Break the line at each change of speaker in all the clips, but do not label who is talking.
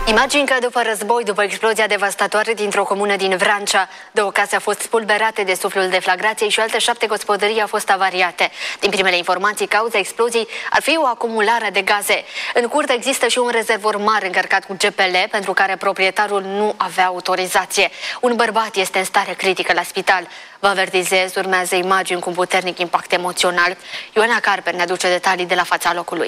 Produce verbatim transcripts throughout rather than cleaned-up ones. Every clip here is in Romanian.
Imagini că după război, după explozia devastatoare dintr-o comună din Vrancea, două case au fost spulberate de suflul deflagrației și alte șapte gospodării au fost avariate. Din primele informații, cauza exploziei ar fi o acumulare de gaze. În curte există și un rezervor mare încărcat cu G P L, pentru care proprietarul nu avea autorizație. Un bărbat este în stare critică la spital. Vă avertizez, urmează imagini cu un puternic impact emoțional. Ioana Carper ne aduce detalii de la fața locului.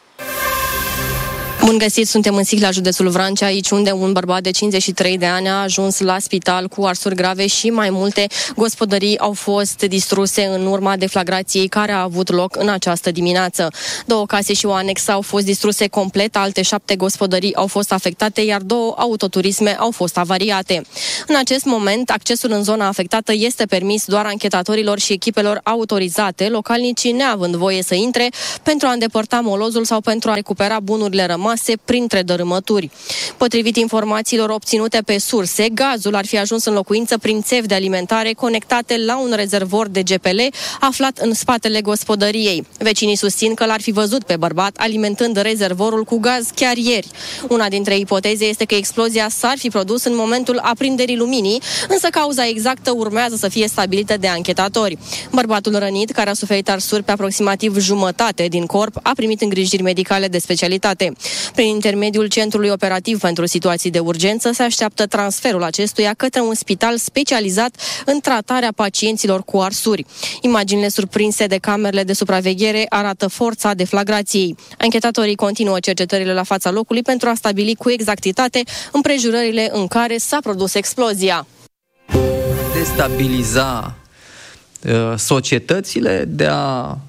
Bun găsit, suntem în Sihla, județul Vrancea, aici unde un bărbat de cincizeci și trei de ani a ajuns la spital cu arsuri grave și mai multe gospodării au fost distruse în urma deflagrației care a avut loc în această dimineață. Două case și o anexă au fost distruse complet, alte șapte gospodării au fost afectate, iar două autoturisme au fost avariate. În acest moment, accesul în zona afectată este permis doar anchetatorilor și echipelor autorizate, localnicii neavând voie să intre pentru a îndepărta molozul sau pentru a recupera bunurile rămase printre dărâmături. Potrivit informațiilor obținute pe surse, gazul ar fi ajuns în locuință prin țevi de alimentare conectate la un rezervor de G P L aflat în spatele gospodăriei. Vecinii susțin că l-ar fi văzut pe bărbat alimentând rezervorul cu gaz chiar ieri. Una dintre ipoteze este că explozia s-ar fi produs în momentul aprinderii luminii, însă cauza exactă urmează să fie stabilită de anchetatori. Bărbatul rănit, care a suferit arsuri pe aproximativ jumătate din corp, a primit îngrijiri medicale de specialitate. Prin intermediul Centrului Operativ pentru Situații de Urgență se așteaptă transferul acestuia către un spital specializat în tratarea pacienților cu arsuri. Imaginile surprinse de camerele de supraveghere arată forța deflagrației. Anchetatorii continuă cercetările la fața locului pentru a stabili cu exactitate împrejurările în care s-a produs explozia.
Destabiliza uh, societățile, de a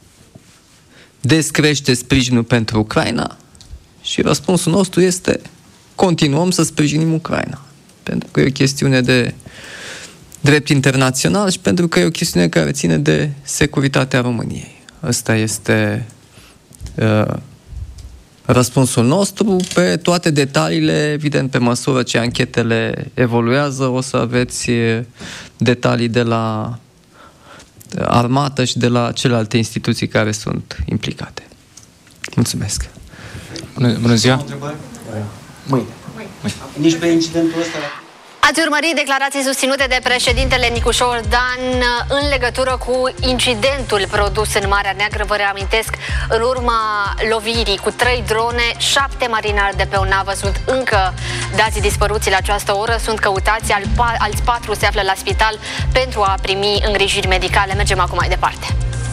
descrește sprijinul pentru Ucraina. Și răspunsul nostru este: continuăm să sprijinim Ucraina. Pentru că e o chestiune de drept internațional și pentru că e o chestiune care ține de securitatea României. Ăsta este uh, răspunsul nostru. Pe toate detaliile, evident, pe măsură ce anchetele evoluează, o să aveți detalii de la armată și de la celelalte instituții care sunt implicate. Mulțumesc!
Bună, bună ziua!
Mâine. Nici pe incidentul ăsta...
Ați urmărit declarații susținute de președintele Nicușor Dan în legătură cu incidentul produs în Marea Neagră. Vă reamintesc, în urma lovirii cu trei drone, șapte marinari de pe o navă sunt încă dați dispăruți la această oră, sunt căutați, alți patru se află la spital pentru a primi îngrijiri medicale. Mergem acum mai departe.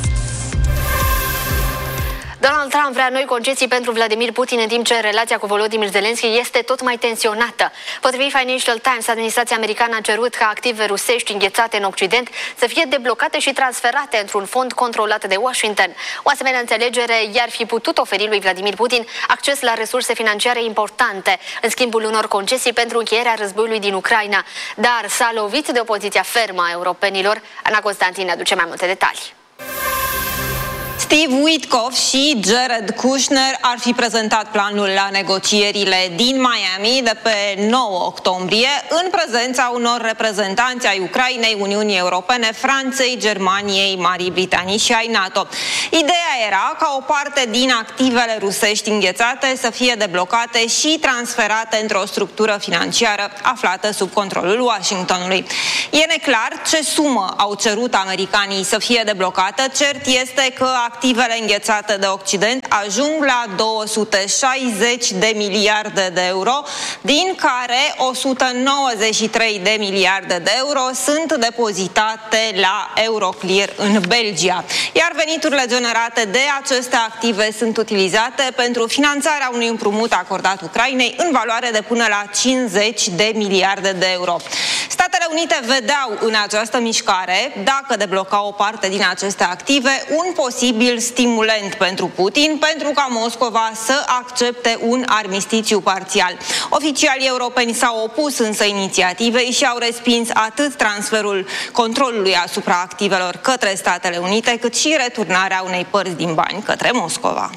Donald Trump vrea noi concesii pentru Vladimir Putin, în timp ce relația cu Volodymyr Zelensky este tot mai tensionată. Potrivit Financial Times, administrația americană a cerut ca active rusești înghețate în Occident să fie deblocate și transferate într-un fond controlat de Washington. O asemenea înțelegere i-ar fi putut oferi lui Vladimir Putin acces la resurse financiare importante, în schimbul unor concesii pentru încheierea războiului din Ucraina. Dar s-a lovit de opoziția fermă a europenilor. Ana Constantin aduce mai multe detalii.
Steve Witkoff și Jared Kushner ar fi prezentat planul la negocierile din Miami de pe nouă octombrie, în prezența unor reprezentanți ai Ucrainei, Uniunii Europene, Franței, Germaniei, Marii Britanii și ai NATO. Ideea era ca o parte din activele rusești înghețate să fie deblocate și transferate într-o structură financiară aflată sub controlul Washingtonului. E neclar ce sumă au cerut americanii să fie deblocată. Cert este că activele înghețate de Occident ajung la două sute șaizeci de miliarde de euro, din care o sută nouăzeci și trei de miliarde de euro sunt depozitate la Euroclear în Belgia. Iar veniturile generate de aceste active sunt utilizate pentru finanțarea unui împrumut acordat Ucrainei în valoare de până la cincizeci de miliarde de euro. Statele Unite vedeau în această mișcare, dacă debloca o parte din aceste active, un posibil stimulent pentru Putin, pentru ca Moscova să accepte un armistițiu parțial. Oficialii europeni s-au opus însă inițiativei și au respins atât transferul controlului asupra activelor către Statele Unite, cât și returnarea unei părți din bani către Moscova.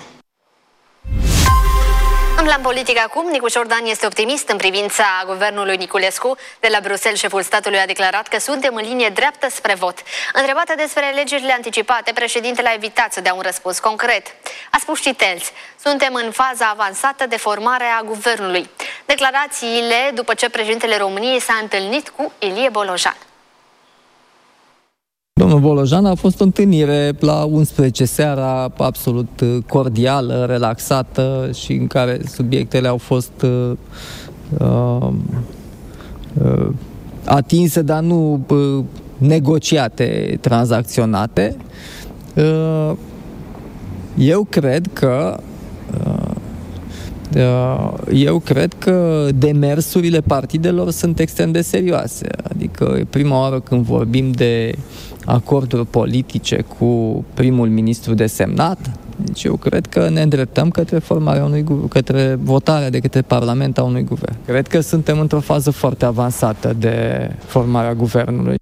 În plan politic acum, Nicușor Dan este optimist în privința guvernului Niculescu. De la Bruxelles, șeful statului a declarat că suntem în linie dreaptă spre vot. Întrebată despre alegerile anticipate, președintele a evitat să dea un răspuns concret. A spus, citez, suntem în faza avansată de formare a guvernului. Declarațiile după ce președintele României s-a întâlnit cu Ilie Bolojan.
Domnul Bolojan, a fost o întâlnire la unsprezece seara, absolut cordială, relaxată și în care subiectele au fost uh, uh, uh, atinse, dar nu uh, negociate, tranzacționate. Uh, eu cred că uh, Eu cred că demersurile partidelor sunt extrem de serioase. Adică e prima oară când vorbim de acorduri politice cu primul ministru desemnat. Deci eu cred că ne îndreptăm către formarea unui către votarea de către Parlament a unui guvern. Cred că suntem într-o fază foarte avansată de formarea guvernului.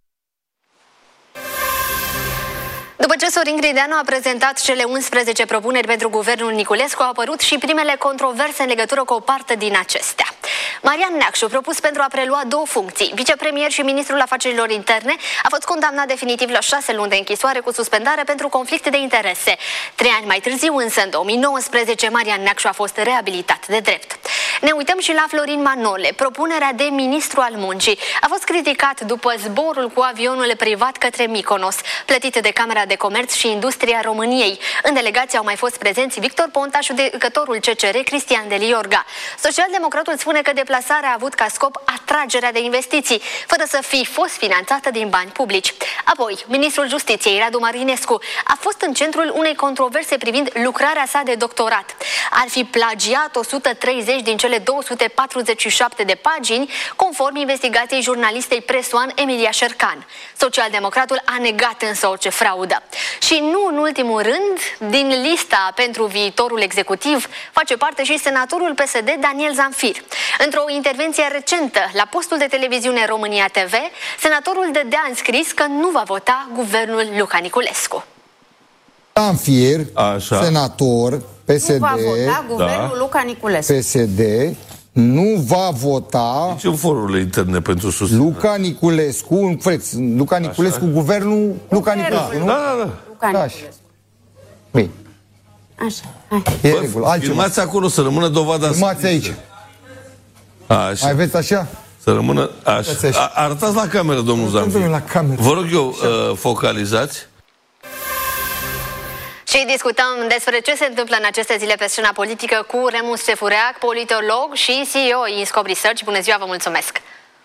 După ce Sorin Grindeanu a prezentat cele unsprezece propuneri pentru guvernul Niculescu, au apărut și primele controverse în legătură cu o parte din acestea. Marian Neacșu, propus pentru a prelua două funcții, vicepremier și ministrul afacerilor interne, a fost condamnat definitiv la șase luni de închisoare cu suspendare pentru conflicte de interese. Trei ani mai târziu, însă, în două mii nouăsprezece, Marian Neacșu a fost reabilitat de drept. Ne uităm și la Florin Manole. Propunerea de ministru al muncii a fost criticat după zborul cu avionul privat către Mykonos, plătit de Camera de Comerț și Industria României. În delegație au mai fost prezenți Victor Ponta, judecătorul C C R Cristian Deliorga. Socialdemocratul spune că deplasarea a avut ca scop atragerea de investiții, fără să fi fost finanțată din bani publici. Apoi, ministrul Justiției, Radu Marinescu, a fost în centrul unei controverse privind lucrarea sa de doctorat. Ar fi plagiat o sută treizeci din cele două sute patruzeci și șapte de pagini, conform investigației jurnalistei Presoan Emilia Șercan. Socialdemocratul a negat însă orice fraudă. Și nu în ultimul rând, din lista pentru viitorul executiv face parte și senatorul P S D Daniel Zamfir. Într-o intervenție recentă la postul de televiziune România T V, senatorul dădea înscris că nu va vota guvernul Luca Niculescu.
Zamfir, senator P S D,
nu va vota guvernul da. Luca Niculescu.
P S D nu va vota
nici în forurile interne pentru susținere.
Luca Niculescu, în freț, Luca Niculescu, așa. Guvernul Luca Niculescu, nu?
Da, da, da.
Luca
da,
Niculescu.
Bine.
Așa, hai.
E
Bă,
regulă.
filmați acolo să rămână dovada.
Filmați aici.
Așa.
Mai aveți așa?
Să rămână așa. așa. Arătați la cameră, domnul Zamfir.
La cameră.
Vă rog eu, uh, focalizați.
Și discutăm despre ce se întâmplă în aceste zile pe scena politică cu Remus Cefureac, politolog și C E O INSCOP Research. Bună ziua, vă mulțumesc!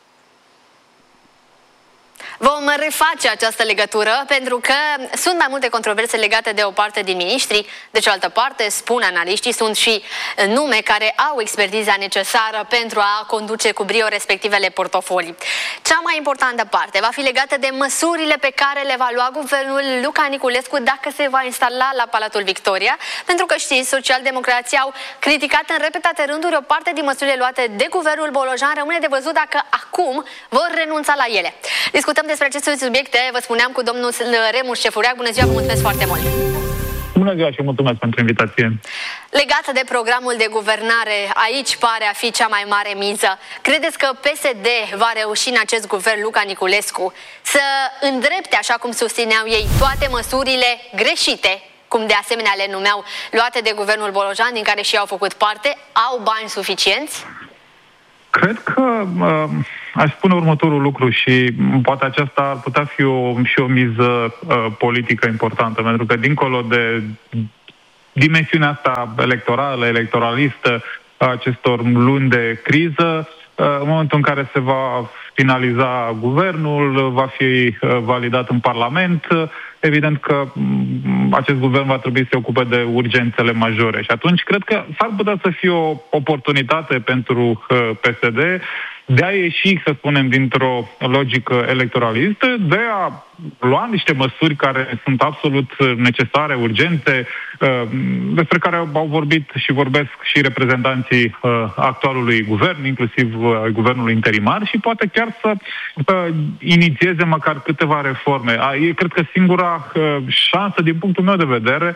Vom reface această legătură pentru că sunt mai multe controverse legate de o parte din miniștri. De cealaltă parte, spun analiștii, sunt și nume care au expertiza necesară pentru a conduce cu brio respectivele portofolii. Cea mai importantă parte va fi legată de măsurile pe care le va lua guvernul Luca Niculescu dacă se va instala la Palatul Victoria, pentru că știți, socialdemocrații au criticat în repetate rânduri o parte din măsurile luate de guvernul Bolojan. Rămâne de văzut dacă acum vor renunța la ele. Discutăm despre aceste subiecte, vă spuneam, cu domnul Remus Cefureac. Bună ziua, vă mulțumesc foarte mult!
Bună ziua și mulțumesc pentru invitație!
Legată de programul de guvernare, aici pare a fi cea mai mare miză. Credeți că P S D va reuși în acest guvern Luca Niculescu să îndrepte, așa cum susțineau ei, toate măsurile greșite, cum de asemenea le numeau, luate de guvernul Bolojan, din care și au făcut parte? Au bani suficienți?
Cred că uh, aș spune următorul lucru și poate aceasta ar putea fi o, și o miză uh, politică importantă, pentru că dincolo de dimensiunea asta electorală, electoralistă a acestor luni de criză, uh, în momentul în care se va finaliza guvernul, va fi uh, validat în Parlament, uh, evident că um, acest guvern va trebui să se ocupe de urgențele majore. Și atunci cred că s-ar putea să fie o oportunitate pentru uh, P S D de a ieși, să spunem, dintr-o logică electoralistă, de a lua niște măsuri care sunt absolut necesare, urgente, despre care au vorbit și vorbesc și reprezentanții actualului guvern, inclusiv guvernului interimar, și poate chiar să inițieze măcar câteva reforme. Eu cred că singura șansă, din punctul meu de vedere,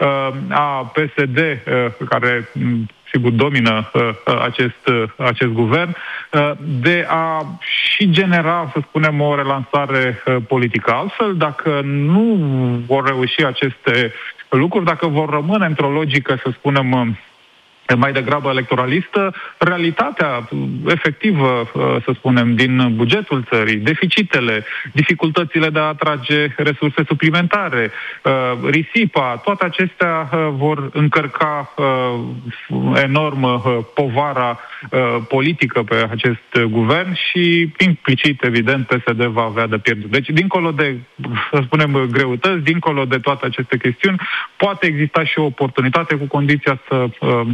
a P S D, care sigur domină uh, acest, uh, acest guvern, uh, de a și genera, să spunem, o relansare uh, politică. Altfel, dacă nu vor reuși aceste lucruri, dacă vor rămâne într-o logică, să spunem, uh, mai degrabă electoralistă, realitatea efectivă, să spunem, din bugetul țării, deficitele, dificultățile de a atrage resurse suplimentare, risipa, toate acestea vor încărca enorm povara politică pe acest guvern și implicit, evident, P S D va avea de pierdut. Deci, dincolo de, să spunem, greutăți, dincolo de toate aceste chestiuni, poate exista și o oportunitate cu condiția să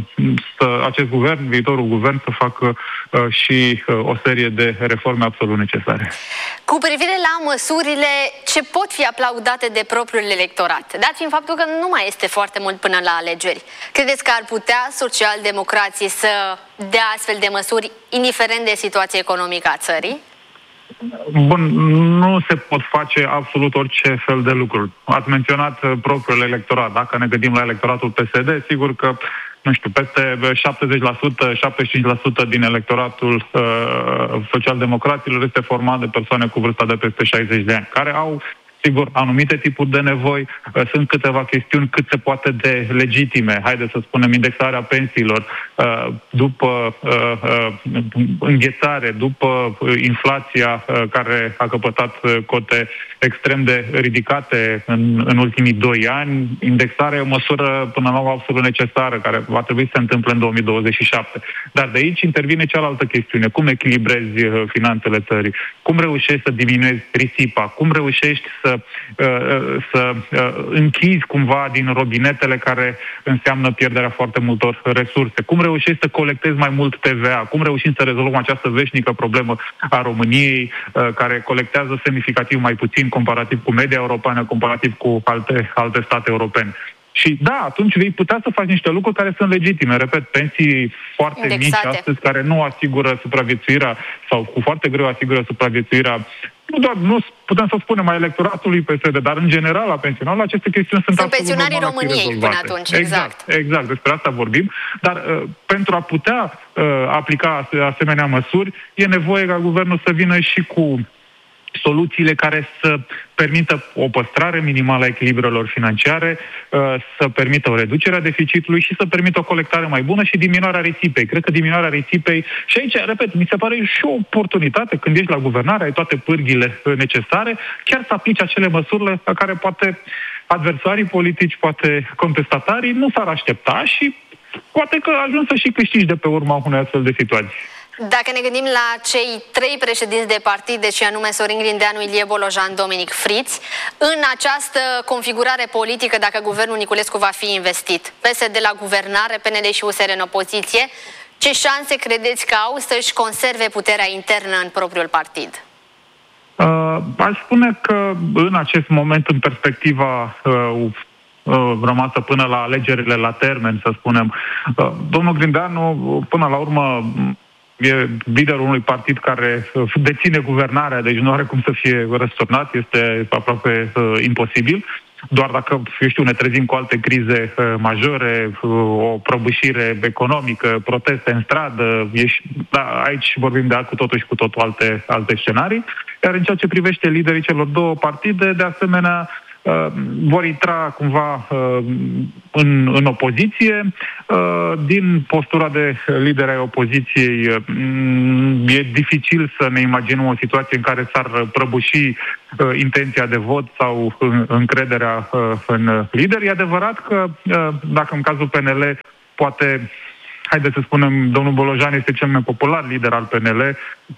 să acest guvern, viitorul guvern, să facă uh, și uh, o serie de reforme absolut necesare.
Cu privire la măsurile ce pot fi aplaudate de propriul electorat, dat fiind faptul că nu mai este foarte mult până la alegeri, credeți că ar putea socialdemocrații să dea astfel de măsuri, indiferent de situația economică a țării?
Bun, nu se pot face absolut orice fel de lucruri. Ați menționat uh, propriul electorat. Dacă ne gândim la electoratul P S D, sigur că nu știu, peste șaptezeci la sută, șaptezeci și cinci la sută din electoratul uh, social-democraților este format de persoane cu vârsta de peste șaizeci de ani, care au, sigur, anumite tipuri de nevoi. Uh, sunt câteva chestiuni cât se poate de legitime. Haideți să spunem, indexarea pensiilor, uh, după uh, uh, înghețare, după inflația uh, care a căpătat uh, cote extrem de ridicate în, în ultimii doi ani. Indexarea e o măsură până la urmă absolut necesară, care va trebui să se întâmple în două mii douăzeci și șapte. Dar de aici intervine cealaltă chestiune. Cum echilibrezi uh, finanțele țării? Cum reușești să diminuezi risipa? Cum reușești să, uh, să uh, închizi cumva din robinetele care înseamnă pierderea foarte multor resurse? Cum reușești să colectezi mai mult T V A? Cum reușim să rezolvăm această veșnică problemă a României, uh, care colectează semnificativ mai puțin comparativ cu media europeană, comparativ cu alte, alte state europene? Și da, atunci vei putea să faci niște lucruri care sunt legitime. Repet, pensii foarte indexate, mici astăzi, care nu asigură supraviețuirea sau cu foarte greu asigură supraviețuirea, nu doar, nu putem să spunem, a electoratului P S D, dar în general a pensionarilor, aceste chestiuni sunt, sunt
absolut pensionarii României până atunci, exact.
Exact, exact, despre asta vorbim, dar uh, pentru a putea uh, aplica asemenea măsuri, e nevoie ca guvernul să vină și cu soluțiile care să permită o păstrare minimală a echilibrelor financiare, să permită o reducere a deficitului și să permită o colectare mai bună și diminuarea risipei. Cred că diminuarea risipei, și aici, repet, mi se pare și o oportunitate când ești la guvernare, ai toate pârghile necesare, chiar să aplici acele măsuri la care poate adversarii politici, poate contestatarii nu s-ar aștepta și poate că ajungi să și câștigi de pe urma unei astfel de situații.
Dacă ne gândim la cei trei președinți de partide, și anume Sorin Grindeanu, Ilie Bolojan, Dominic Friț, în această configurare politică, dacă guvernul Niculescu va fi investit, P S D la guvernare, P N L și U S R în opoziție, ce șanse credeți că au să-și conserve puterea internă în propriul partid?
Uh, aș spune că în acest moment, în perspectiva uh, rămasă până la alegerile la termen, să spunem, uh, domnul Grindeanu, până la urmă, e liderul unui partid care deține guvernarea, deci nu are cum să fie răsturnat, este aproape uh, imposibil. Doar dacă, eu știu, ne trezim cu alte crize uh, majore, uh, o prăbușire economică, proteste în stradă, ești, da, aici vorbim de cu totul și cu totul alte, alte scenarii. Iar în ceea ce privește liderii celor două partide, de asemenea, Uh, vor intra cumva uh, în, în opoziție. Uh, din postura de lider ai opoziției uh, e dificil să ne imaginăm o situație în care s-ar prăbuși uh, intenția de vot sau uh, încrederea uh, în lider. E adevărat că uh, dacă în cazul P N L poate, haideți să spunem, domnul Bolojan este cel mai popular lider al P N L,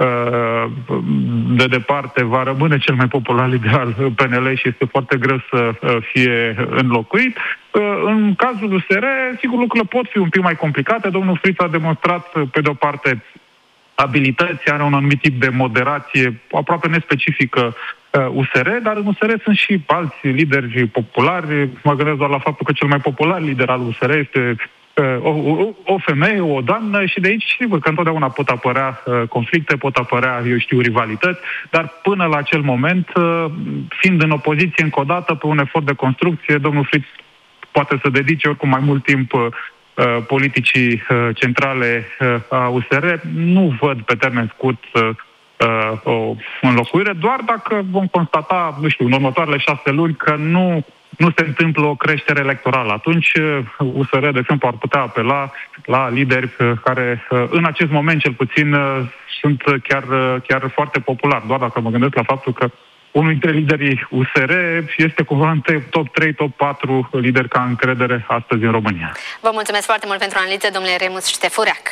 de departe va rămâne cel mai popular lider al P N L și este foarte greu să fie înlocuit. În cazul U S R, sigur, lucrurile pot fi un pic mai complicate. Domnul Friț a demonstrat, pe de-o parte, abilități, are un anumit tip de moderație aproape nespecifică U S R, dar în U S R sunt și alți lideri populari. Mă gândesc doar la faptul că cel mai popular lider al U S R este O, o, o femeie, o doamnă, și de aici, sigur că întotdeauna pot apărea uh, conflicte, pot apărea, eu știu, rivalități, dar până la acel moment, uh, fiind în opoziție încă o dată pe un efort de construcție, domnul Friț poate să dedice oricum mai mult timp uh, politicii uh, centrale uh, a U S R. Nu văd pe termen scurt uh, uh, o înlocuire, doar dacă vom constata, nu știu, în următoarele șase luni că nu nu se întâmplă o creștere electorală. Atunci U S R, de exemplu, ar putea apela la lideri care, în acest moment, cel puțin, sunt chiar, chiar foarte populari. Doar dacă mă gândesc la faptul că unul dintre liderii U S R este cumva în top trei, top patru lideri ca încredere astăzi în România.
Vă mulțumesc foarte mult pentru analiză, domnule Remus Ștefureac.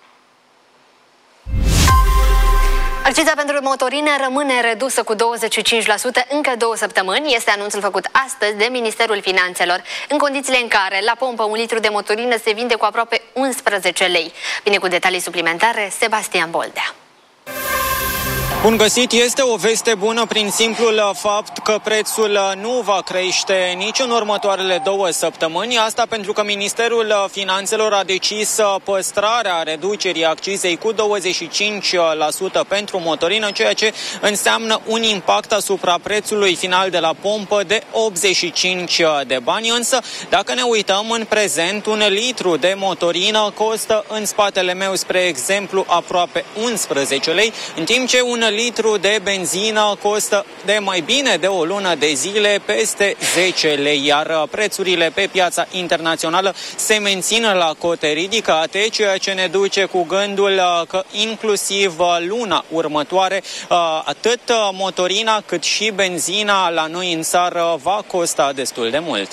Acciza pentru motorină rămâne redusă cu douăzeci și cinci la sută încă două săptămâni. Este anunțul făcut astăzi de Ministerul Finanțelor, în condițiile în care la pompă un litru de motorină se vinde cu aproape unsprezece lei. Bine, cu detalii suplimentare, Sebastian Boldea.
Bun găsit, este o veste bună prin simplul fapt că prețul nu va crește nici în următoarele două săptămâni. Asta pentru că Ministerul Finanțelor a decis păstrarea reducerii accizei cu douăzeci și cinci la sută pentru motorină, ceea ce înseamnă un impact asupra prețului final de la pompă de optzeci și cinci de bani. Însă, dacă ne uităm în prezent, un litru de motorină costă în spatele meu, spre exemplu, aproape unsprezece lei, în timp ce un litru de benzină costă de mai bine de o lună de zile peste zece lei, iar prețurile pe piața internațională se mențin la cote ridicate, ceea ce ne duce cu gândul că inclusiv luna următoare atât motorina cât și benzina la noi în țară va costa destul de mult.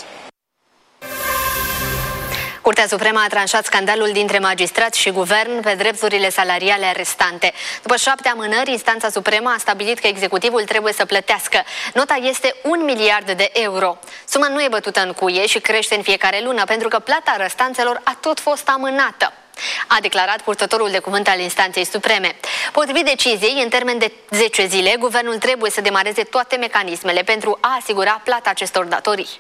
Curtea Supremă a tranșat scandalul dintre magistrați și guvern pe drepturile salariale restante. După șapte amânări, instanța supremă a stabilit că executivul trebuie să plătească. Nota este un miliard de euro. Suma nu e bătută în cuie și crește în fiecare lună, pentru că plata restanțelor a tot fost amânată, a declarat purtătorul de cuvânt al instanței supreme. Potrivit deciziei, în termen de zece zile, guvernul trebuie să demareze toate mecanismele pentru a asigura plata acestor datorii.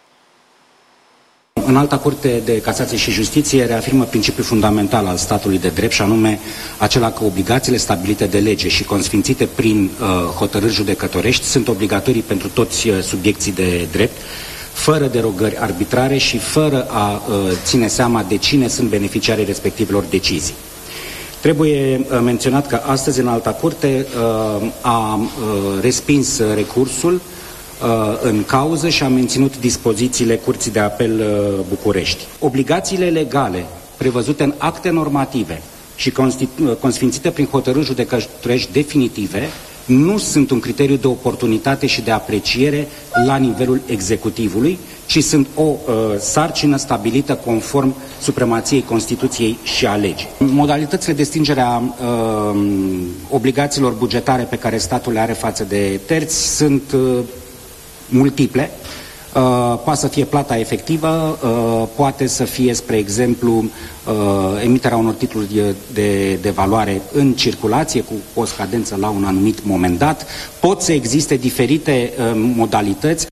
Înalta Curte de Casație și Justiție reafirmă principiul fundamental al statului de drept, și anume acela că obligațiile stabilite de lege și consfințite prin uh, hotărâri judecătorești sunt obligatorii pentru toți uh, subiecții de drept, fără derogări arbitrare și fără a uh, ține seama de cine sunt beneficiarii respectivelor decizii. Trebuie uh, menționat că astăzi Înalta Curte uh, a uh, respins recursul în cauză și a menținut dispozițiile Curții de Apel București. Obligațiile legale prevăzute în acte normative și consfințite prin hotărâri judecătorești definitive nu sunt un criteriu de oportunitate și de apreciere la nivelul executivului, ci sunt o uh, sarcină stabilită conform supremației Constituției și a legii. Modalitățile de stingere a uh, obligațiilor bugetare pe care statul le are față de terți sunt uh, multiple. Uh, poate să fie plata efectivă, uh, poate să fie, spre exemplu, uh, emiterea unor titluri de, de, de valoare în circulație cu o scadență la un anumit moment dat. Pot să existe diferite uh, modalități.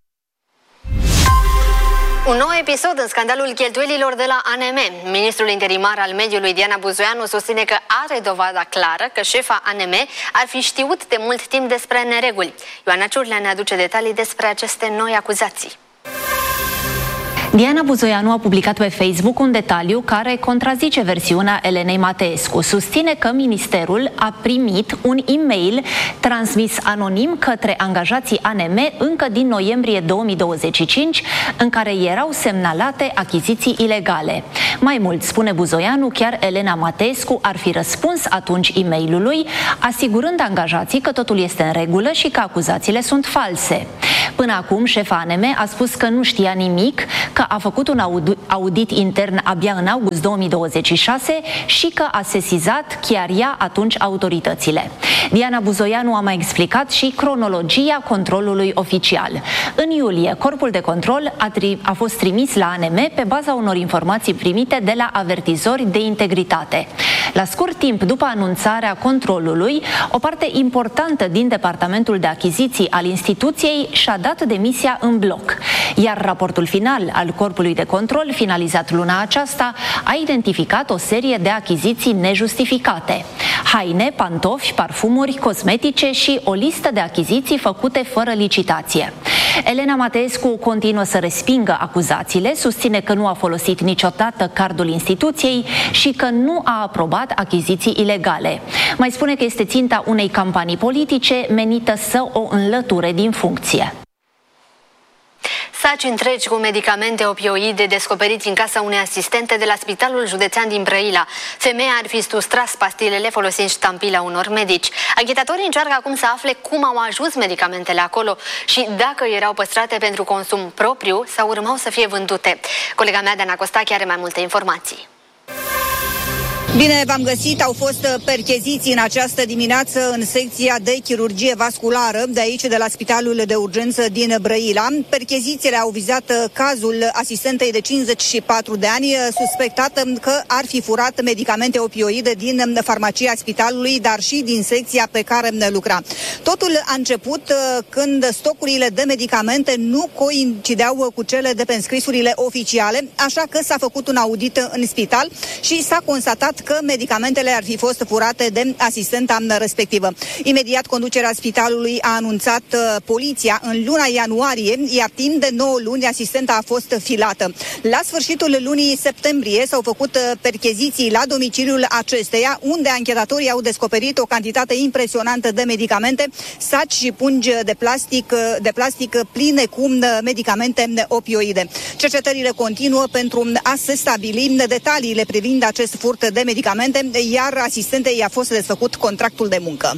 Un nou episod în scandalul cheltuielilor de la A N M. Ministrul interimar al mediului, Diana Buzoianu, susține că are dovada clară că șefa A N M ar fi știut de mult timp despre nereguli. Ioana Ciurlea ne aduce detalii despre aceste noi acuzații.
Diana Buzoianu a publicat pe Facebook un detaliu care contrazice versiunea Elenei Mateescu. Susține că ministerul a primit un e-mail transmis anonim către angajații A N M încă din noiembrie două mii douăzeci și cinci, în care erau semnalate achiziții ilegale. Mai mult, spune Buzoianu, chiar Elena Mateescu ar fi răspuns atunci e-mailului, asigurând angajații că totul este în regulă și că acuzațiile sunt false. Până acum, șefa A N M a spus că nu știa nimic, că a făcut un audit intern abia în august două mii douăzeci și șase și că a sesizat chiar ea atunci autoritățile. Diana Buzoianu a mai explicat și cronologia controlului oficial. În iulie, corpul de control a, a fost trimis la A N M pe baza unor informații primite de la avertizori de integritate. La scurt timp după anunțarea controlului, o parte importantă din departamentul de achiziții al instituției și-a dat demisia în bloc, iar raportul final al corpului de control, finalizat luna aceasta, a identificat o serie de achiziții nejustificate: haine, pantofi, parfumuri, cosmetice și o listă de achiziții făcute fără licitație. Elena Mateescu continuă să respingă acuzațiile, susține că nu a folosit niciodată cardul instituției și că nu a aprobat achiziții ilegale. Mai spune că este ținta unei campanii politice menită să o înlăture din funcție.
Saci întregi cu medicamente opioide descoperiți în casa unei asistente de la Spitalul Județean din Brăila. Femeia ar fi sustras pastilele folosind ștampila unor medici. Anchetatorii încearcă acum să afle cum au ajuns medicamentele acolo și dacă erau păstrate pentru consum propriu sau urmau să fie vândute. Colega mea, Dana Costache, are mai multe informații.
Bine v-am găsit, au fost percheziții în această dimineață în secția de chirurgie vasculară de aici, de la Spitalul de Urgență din Brăila. Perchezițiile au vizat cazul asistentei de cincizeci și patru de ani, suspectată că ar fi furat medicamente opioide din farmacia spitalului, dar și din secția pe care lucra. Totul a început când stocurile de medicamente nu coincideau cu cele de pe înscrisurile oficiale, așa că s-a făcut un audit în spital și s-a constatat că medicamentele ar fi fost furate de asistenta respectivă. Imediat, conducerea spitalului a anunțat uh, poliția în luna ianuarie, iar timp de nouă luni asistenta a fost filată. La sfârșitul lunii septembrie s-au făcut uh, percheziții la domiciliul acesteia, unde anchetatorii au descoperit o cantitate impresionantă de medicamente, saci și pungi de plastic, uh, de plastic pline cu uh, medicamente opioide. Cercetările continuă pentru a se stabili detaliile privind acest furt de medicamente, iar asistentei i-a fost desfăcut contractul de muncă.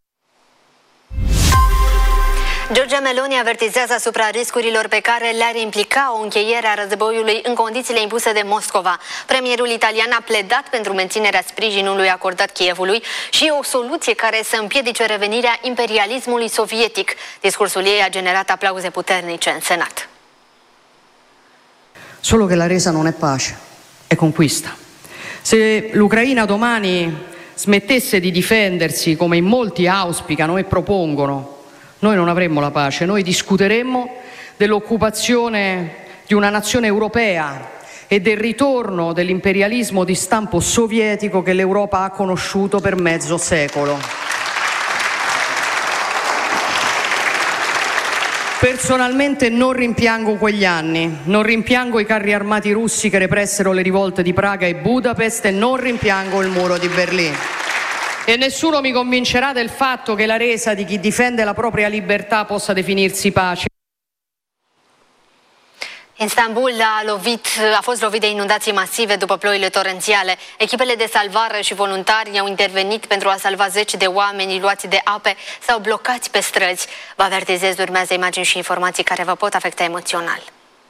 Giorgia Meloni avertizează asupra riscurilor pe care le-ar implica o încheiere a războiului în condițiile impuse de Moscova. Premierul italian a pledat pentru menținerea sprijinului acordat Kievului și o soluție care să împiedice revenirea imperialismului sovietic. Discursul ei a generat aplauze puternice în Senat.
Solo che la resa non è pace, è conquista. Se l'Ucraina domani smettesse di difendersi come in molti auspicano e propongono, noi non avremmo la pace, noi discuteremmo dell'occupazione di una nazione europea e del ritorno dell'imperialismo di stampo sovietico che l'Europa ha conosciuto per mezzo secolo. Personalmente non rimpiango quegli anni, non rimpiango i carri armati russi che repressero le rivolte di Praga e Budapest e non rimpiango il muro di Berlino. E nessuno mi convincerà del fatto che la resa di chi difende la propria libertà possa definirsi pace.
Istanbul a, lovit, a fost lovit de inundații masive după ploile torențiale. Echipele de salvare și voluntari au intervenit pentru a salva zeci de oameni luați de ape sau blocați pe străzi. Vă avertizez, urmează imagini și informații care vă pot afecta emoțional.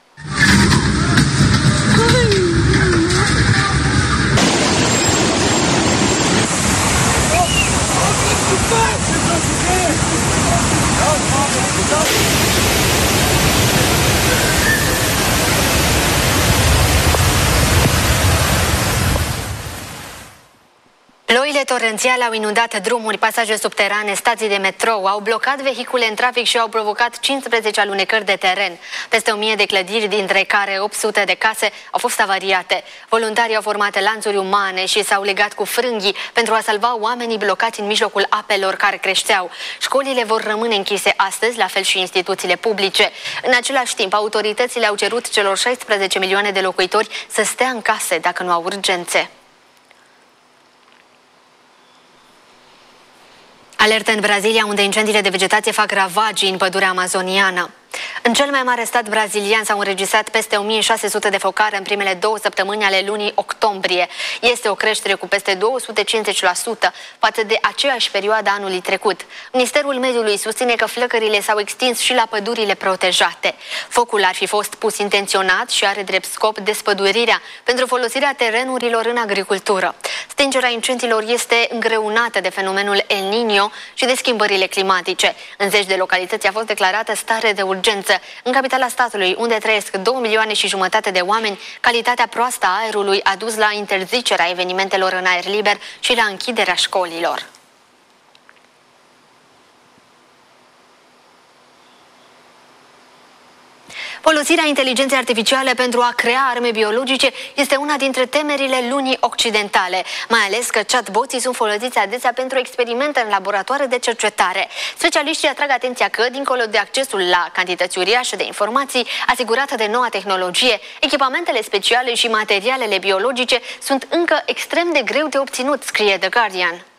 Ploile torențiale au inundat drumuri, pasaje subterane, stații de metrou, au blocat vehicule în trafic și au provocat cincisprezece alunecări de teren. Peste o mie de clădiri, dintre care opt sute de case, au fost avariate. Voluntarii au format lanțuri umane și s-au legat cu frânghii pentru a salva oamenii blocați în mijlocul apelor care creșteau. Școlile vor rămâne închise astăzi, la fel și instituțiile publice. În același timp, autoritățile au cerut celor șaisprezece milioane de locuitori să stea în case dacă nu au urgențe. Alertă în Brazilia, unde incendiile de vegetație fac ravagii în pădurea amazoniană. În cel mai mare stat brazilian s-au înregistrat peste o mie șase sute de focare în primele două săptămâni ale lunii octombrie. Este o creștere cu peste două sute cincizeci la sută față de aceeași perioadă anului trecut. Ministerul Mediului susține că flăcările s-au extins și la pădurile protejate. Focul ar fi fost pus intenționat și are drept scop despădurirea pentru folosirea terenurilor în agricultură. Stingerea incendiilor este îngreunată de fenomenul El Niño și de schimbările climatice. În zeci de localități a fost declarată stare de urgență. În capitala statului, unde trăiesc două milioane și jumătate de oameni, calitatea proastă a aerului a dus la interzicerea evenimentelor în aer liber și la închiderea școlilor. Folosirea inteligenței artificiale pentru a crea arme biologice este una dintre temerile lumii occidentale, mai ales că chatboții sunt folosiți adesea pentru experimente în laboratoare de cercetare. Specialiștii atrag atenția că, dincolo de accesul la cantități uriașe de informații asigurată de noua tehnologie, echipamentele speciale și materialele biologice sunt încă extrem de greu de obținut, scrie The Guardian.